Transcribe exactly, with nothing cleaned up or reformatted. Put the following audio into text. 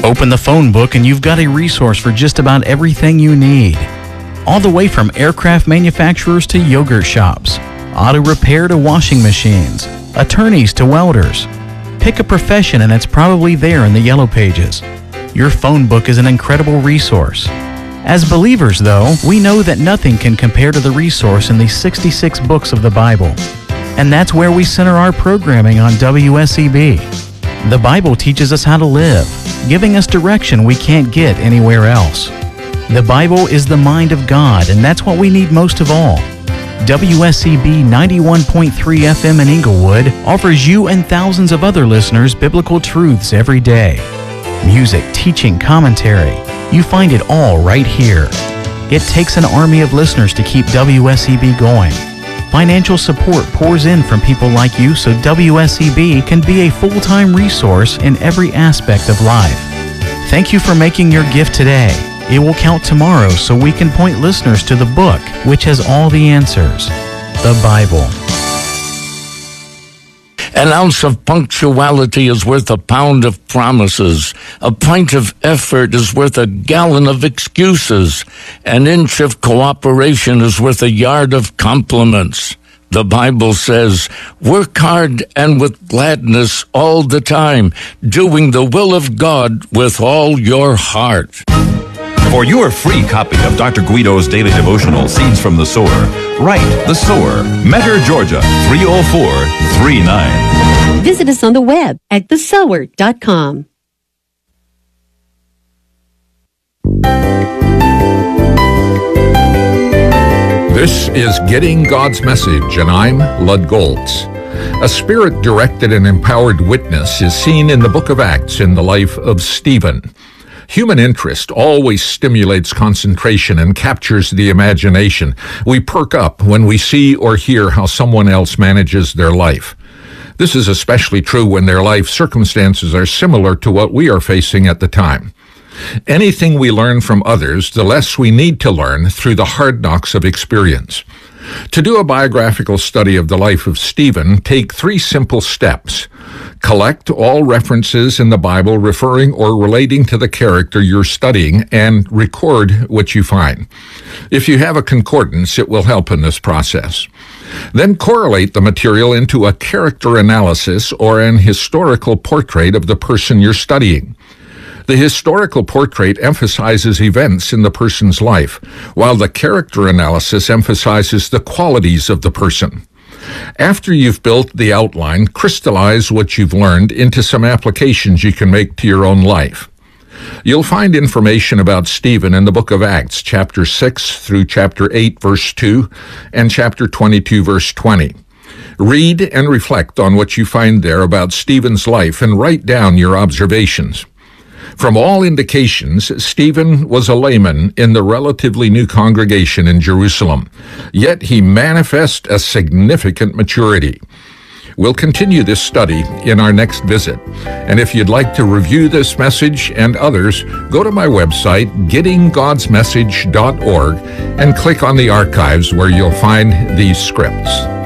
Open the phone book and you've got a resource for just about everything you need. All the way from aircraft manufacturers to yogurt shops, auto repair to washing machines, attorneys to welders. Pick a profession and it's probably there in the yellow pages. Your phone book is an incredible resource. As believers, though, we know that nothing can compare to the resource in the sixty-six books of the Bible. And that's where we center our programming on W S E B. The Bible teaches us how to live, giving us direction we can't get anywhere else. The Bible is the mind of God, and that's what we need most of all. W S E B ninety-one point three F M in Inglewood offers you and thousands of other listeners biblical truths every day. Music, teaching, commentary. You find it all right here. It takes an army of listeners to keep W S E B going. Financial support pours in from people like you so W S E B can be a full-time resource in every aspect of life. Thank you for making your gift today. It will count tomorrow so we can point listeners to the book, which has all the answers, the Bible. An ounce of punctuality is worth a pound of promises. A pint of effort is worth a gallon of excuses. An inch of cooperation is worth a yard of compliments. The Bible says, work hard and with gladness all the time, doing the will of God with all your heart. For your free copy of Doctor Guido's daily devotional, Seeds from the Sower, write The Sower, Metter, Georgia, three oh four three nine. Visit us on the web at the sower dot com. This is Getting God's Message, and I'm Lud Goltz. A spirit-directed and empowered witness is seen in the book of Acts in the life of Stephen. Human interest always stimulates concentration and captures the imagination. We perk up when we see or hear how someone else manages their life. This is especially true when their life circumstances are similar to what we are facing at the time. Anything we learn from others, the less we need to learn through the hard knocks of experience. To do a biographical study of the life of Stephen, take three simple steps. Collect all references in the Bible referring or relating to the character you're studying and record what you find. If you have a concordance, it will help in this process. Then correlate the material into a character analysis or an historical portrait of the person you're studying. The historical portrait emphasizes events in the person's life, while the character analysis emphasizes the qualities of the person. After you've built the outline, crystallize what you've learned into some applications you can make to your own life. You'll find information about Stephen in the book of Acts, chapter six through chapter eight, verse two, and chapter twenty-two, verse twenty. Read and reflect on what you find there about Stephen's life and write down your observations. From all indications, Stephen was a layman in the relatively new congregation in Jerusalem, yet he manifests a significant maturity. We'll continue this study in our next visit, and if you'd like to review this message and others, go to my website, getting gods message dot org, and click on the archives where you'll find these scripts.